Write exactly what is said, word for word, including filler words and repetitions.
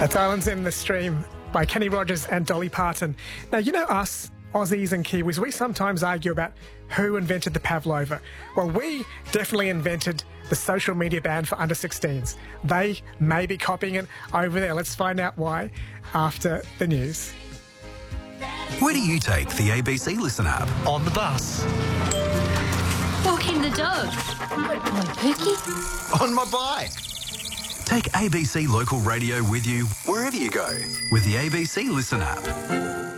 That's Islands in the Stream by Kenny Rogers and Dolly Parton. Now, you know us, Aussies and Kiwis, we sometimes argue about who invented the pavlova. Well, we definitely invented the social media ban for under sixteens. They may be copying it over there. Let's find out why after the news. Where do you take the A B C Listen app? On the bus. Walking the dog. On Pookie. On my bike. Take A B C Local Radio with you wherever you go with the A B C Listen app.